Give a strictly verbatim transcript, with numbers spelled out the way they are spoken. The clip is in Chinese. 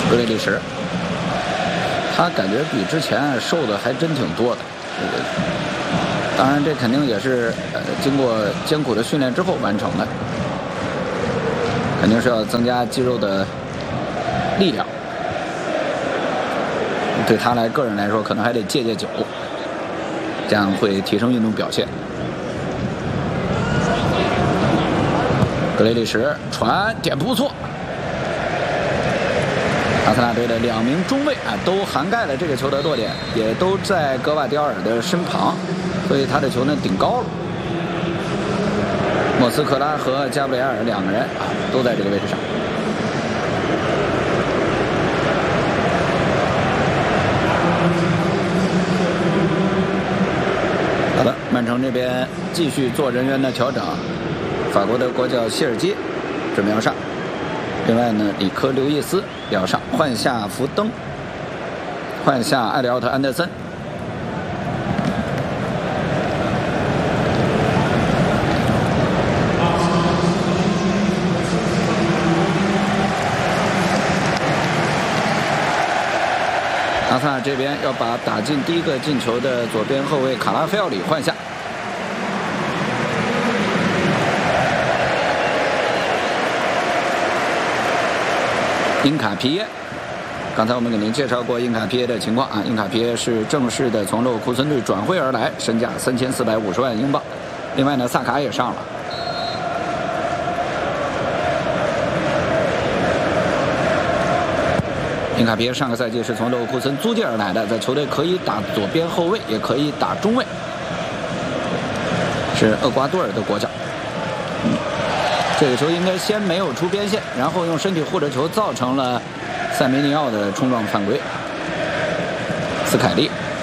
格雷利什，他感觉比之前瘦的还真挺多的。这个，当然这肯定也是呃经过艰苦的训练之后完成的，肯定是要增加肌肉的力量。对他来个人来说，可能还得戒戒酒，这样会提升运动表现。格雷利什传点不错。阿森纳队的两名中卫啊，都涵盖了这个球的落点，也都在格瓦迪奥尔的身旁，所以他的球呢顶高了。莫斯科拉和加布里埃尔两个人啊，都在这个位置上。好的，曼城这边继续做人员的调整，法国的国脚谢尔基准备要上。另外呢，里科刘易斯要上，换下福登，换下艾利奥特安德森。阿森纳这边要把打进第一个进球的左边后卫卡拉菲奥里换下。因卡皮耶，刚才我们给您介绍过因卡皮耶的情况啊。因卡皮耶是正式的从勒沃库森队转会而来，身价三千四百五十万英镑。另外呢，萨卡也上了。因卡皮耶上个赛季是从勒沃库森租借而来的，在球队可以打左边后卫，也可以打中卫，是厄瓜多尔的国脚。嗯这个球应该先没有出边线，然后用身体护着球，造成了塞梅尼奥的冲撞犯规。斯凯利